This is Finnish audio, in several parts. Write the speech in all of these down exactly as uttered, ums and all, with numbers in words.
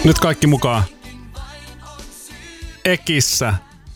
Nyt kaikki mukaan. Ekissä.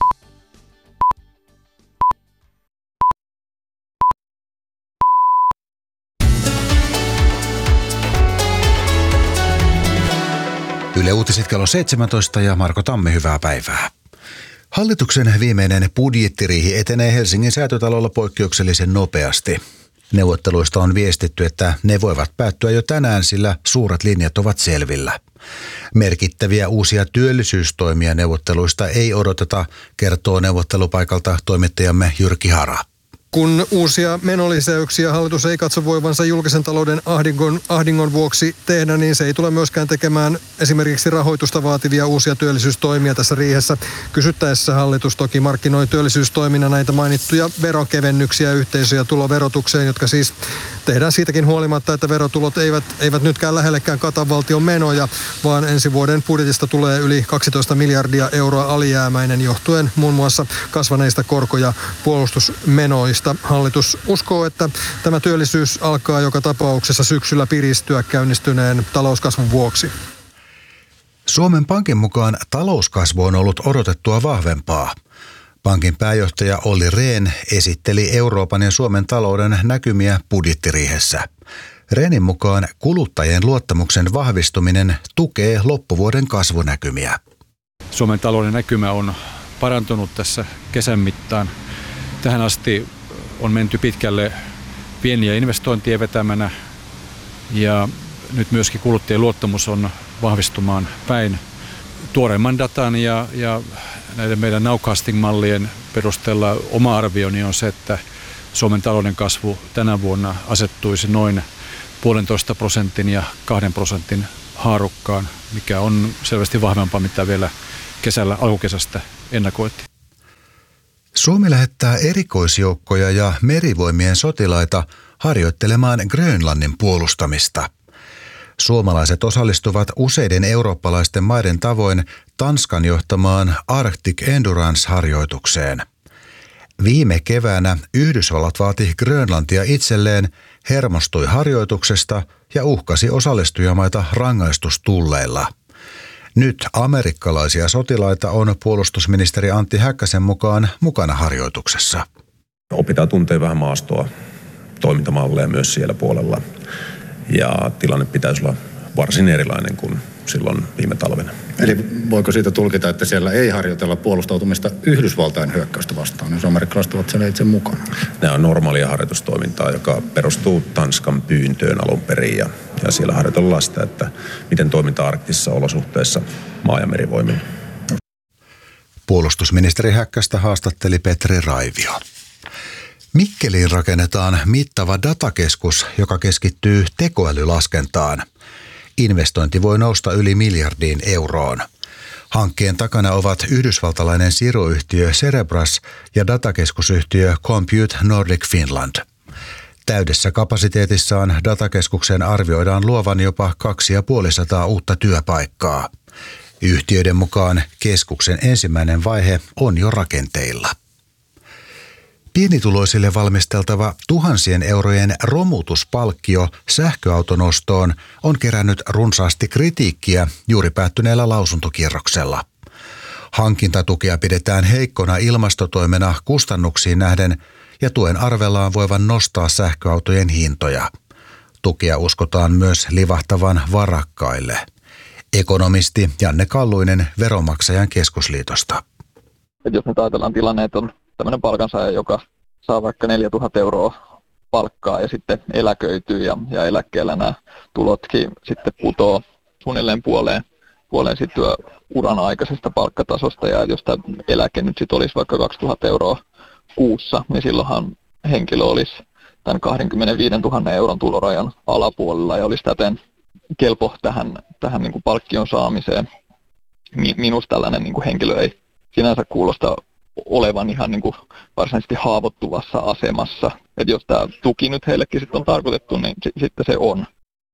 Yle Uutiset kello seitsemäntoista ja Marko Tammi, hyvää päivää. Hallituksen viimeinen budjettiriihi etenee Helsingin Säätytalolla poikkeuksellisen nopeasti. Neuvotteluista on viestitty, että ne voivat päättyä jo tänään, sillä suuret linjat ovat selvillä. Merkittäviä uusia työllisyystoimia neuvotteluista ei odoteta, kertoo neuvottelupaikalta toimittajamme Jyrki Hara. Kun uusia menolisäyksiä hallitus ei katso voivansa julkisen talouden ahdingon, ahdingon vuoksi tehdä, niin se ei tule myöskään tekemään esimerkiksi rahoitusta vaativia uusia työllisyystoimia tässä riihessä. Kysyttäessä hallitus toki markkinoi työllisyystoimina näitä mainittuja veronkevennyksiä yhteisö- ja tuloverotukseen, jotka siis tehdään siitäkin huolimatta, että verotulot eivät, eivät nytkään lähellekään kata valtion menoja, vaan ensi vuoden budjetista tulee yli kaksitoista miljardia euroa alijäämäinen johtuen muun muassa kasvaneista korko- ja puolustusmenoista. Hallitus uskoo, että tämä työllisyys alkaa joka tapauksessa syksyllä piristyä käynnistyneen talouskasvun vuoksi. Suomen Pankin mukaan talouskasvu on ollut odotettua vahvempaa. Pankin pääjohtaja Olli Rehn esitteli Euroopan ja Suomen talouden näkymiä budjettiriihessä. Rehnin mukaan kuluttajien luottamuksen vahvistuminen tukee loppuvuoden kasvunäkymiä. Suomen talouden näkymä on parantunut tässä kesän mittaan. Tähän asti on menty pitkälle pieniä investointien vetämänä ja nyt myöskin kuluttajien luottamus on vahvistumaan päin. Tuoreimman datan ja, ja näiden meidän nowcasting-mallien perusteella oma arvioni on se, että Suomen talouden kasvu tänä vuonna asettuisi noin puolentoista prosentin ja kahden prosentin haarukkaan, mikä on selvästi vahvempaa, mitä vielä kesällä, alkukesästä ennakoitiin. Suomi lähettää erikoisjoukkoja ja merivoimien sotilaita harjoittelemaan Grönlannin puolustamista. Suomalaiset osallistuvat useiden eurooppalaisten maiden tavoin Tanskan johtamaan Arctic Endurance-harjoitukseen. Viime keväänä Yhdysvallat vaati Grönlantia itselleen, hermostui harjoituksesta ja uhkasi osallistujamaita rangaistustulleilla. Nyt amerikkalaisia sotilaita on puolustusministeri Antti Häkkäsen mukaan mukana harjoituksessa. Opitaan tuntea vähän maastoa, toimintamalleja myös siellä puolella. Ja tilanne pitäisi olla varsin erilainen kuin silloin viime talvena. Eli voiko siitä tulkita, että siellä ei harjoitella puolustautumista Yhdysvaltain hyökkäystä vastaan, jos amerikkalaiset ovat siellä itse mukana? Nämä on normaalia harjoitustoimintaa, joka perustuu Tanskan pyyntöön alun perin. Ja, ja siellä harjoitellaan sitä, että miten toiminta arktisissa olosuhteissa maa- ja merivoimin. Puolustusministeri Häkkästä haastatteli Petri Raivio. Mikkeliin rakennetaan mittava datakeskus, joka keskittyy tekoälylaskentaan. Investointi voi nousta yli miljardiin euroon. Hankkeen takana ovat yhdysvaltalainen siruuyhtiö Cerebras ja datakeskusyhtiö Compute Nordic Finland. Täydessä kapasiteetissaan datakeskuksen arvioidaan luovan jopa kaksisataaviisikymmentä uutta työpaikkaa. Yhtiöiden mukaan keskuksen ensimmäinen vaihe on jo rakenteilla. Pienituloisille valmisteltava tuhansien eurojen romutuspalkkio sähköautonostoon on kerännyt runsaasti kritiikkiä juuri päättyneellä lausuntokierroksella. Hankintatukea pidetään heikkona ilmastotoimena kustannuksiin nähden ja tuen arvellaan voivan nostaa sähköautojen hintoja. Tukea uskotaan myös livahtavan varakkaille. Ekonomisti Janne Kalluinen Veronmaksajan keskusliitosta. Et jos nyt ajatellaan tilanne, että on tämmöinen palkansaaja, joka saa vaikka neljätuhatta euroa palkkaa ja sitten eläköityy ja, ja eläkkeellä nämä tulotkin sitten putoo suunnilleen puoleen, puoleen sitten työuran aikaisesta palkkatasosta. Ja jos tämä eläke nyt sitten olisi vaikka kaksituhatta euroa kuussa, niin silloinhan henkilö olisi tämän kaksikymmentäviisituhatta euron tulorajan alapuolella ja olisi täten kelpo tähän, tähän niin kuin palkkion saamiseen. Minusta tällainen niin kuin henkilö ei sinänsä kuulosta olevan ihan niin kuin varsinaisesti haavoittuvassa asemassa. Että jos tämä tuki nyt heillekin sitten on tarkoitettu, niin s- sitten se on.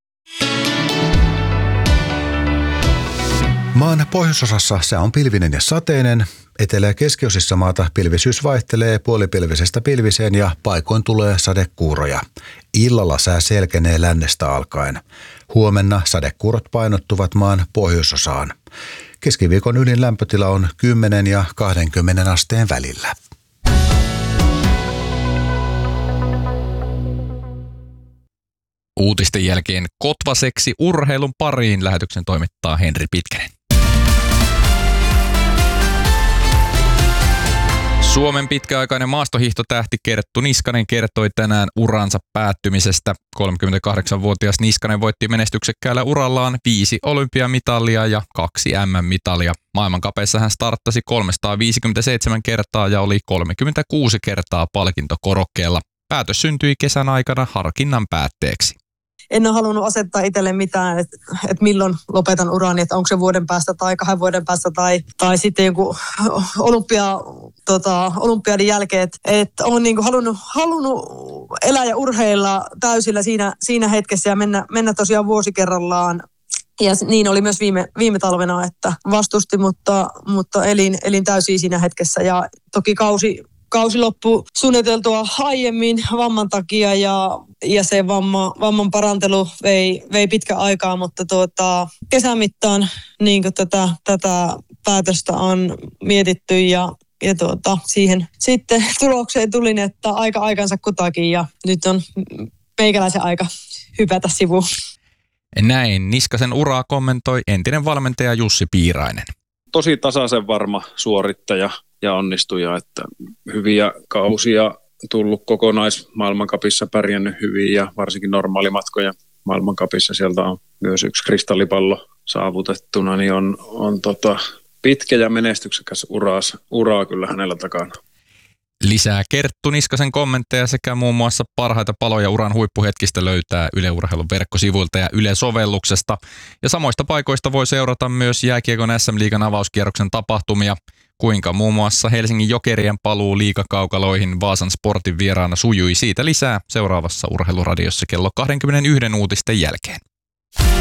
Maan pohjoisosassa sää on pilvinen ja sateinen. Etelä- ja keskiosissa maata pilvisyys vaihtelee puolipilvisestä pilviseen ja paikoin tulee sadekuuroja. Illalla sää selkenee lännestä alkaen. Huomenna sadekuurot painottuvat maan pohjoisosaan. Keskiviikon ylin lämpötila on kymmenen ja kaksikymmentä asteen välillä. Uutisten jälkeen kotvaseksi urheilun pariin lähetyksen toimittaa Henri Pitkänen. Suomen pitkäaikainen maastohiihtotähti Kerttu Niskanen kertoi tänään uransa päättymisestä. kolmekymmentäkahdeksanvuotias Niskanen voitti menestyksekkäällä urallaan viisi olympiamitalia ja kaksi äm äm-mitalia. Maailmankapeissa hän starttasi kolmesataaviisikymmentäseitsemän kertaa ja oli kolmekymmentäkuusi kertaa palkintokorokkeella. Päätös syntyi kesän aikana harkinnan päätteeksi. En ole halunnut asettaa itselle mitään, että, että milloin lopetan urani, että onko se vuoden päästä tai kahden vuoden päästä tai, tai sitten joku olympia, tota, olympiadin jälkeen. Että, että olen niin kuin halunnut, halunnut elää ja urheilla täysillä siinä, siinä hetkessä ja mennä, mennä tosiaan vuosi kerrallaan. Ja niin oli myös viime, viime talvena, että vastusti, mutta, mutta elin, elin täysin siinä hetkessä ja toki kausi... Kausi loppui suunniteltua aiemmin vamman takia ja, ja se vamma, vamman parantelu vei, vei pitkä aikaa, mutta tuota, kesän mittaan niin tätä, tätä päätöstä on mietitty ja, ja tuota, siihen sitten tulokseen tulin, että aika aikansa kutakin ja nyt on meikäläisen aika hypätä sivuun. Näin Niskasen uraa kommentoi entinen valmentaja Jussi Piirainen. Tosi tasaisen varma suorittaja ja onnistuja, että hyviä kausia tullut kokonaismaailmankapissa, pärjännyt hyvin ja varsinkin normaalimatkoja maailmankapissa. Sieltä on myös yksi kristallipallo saavutettuna, niin on, on tota pitkä ja menestyksekäs uras, uraa kyllä hänellä takana. Lisää Kerttu Niskasen kommentteja sekä muun muassa parhaita paloja uran huippuhetkistä löytää Yle Urheilun verkkosivuilta ja Yle-sovelluksesta. Ja samoista paikoista voi seurata myös jääkiekon äs äm-liigan avauskierroksen tapahtumia, kuinka muun muassa Helsingin Jokerien paluu liigakaukaloihin Vaasan Sportin vieraana sujui. Siitä lisää seuraavassa Urheiluradiossa kello kaksikymmentäyksi uutisten jälkeen.